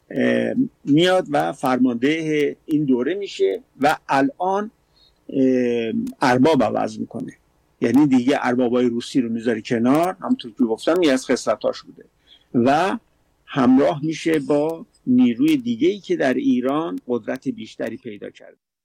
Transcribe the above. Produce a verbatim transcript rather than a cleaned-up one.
میاد و فرمانده این دوره میشه و الان ارباب عوض میکنه. یعنی دیگه اربابای روسی رو میذاره کنار، همونطور که گفتم یه از خصلتاش بوده، و همراه میشه با نیروی دیگه‌ای که در ایران قدرت بیشتری پیدا کرده.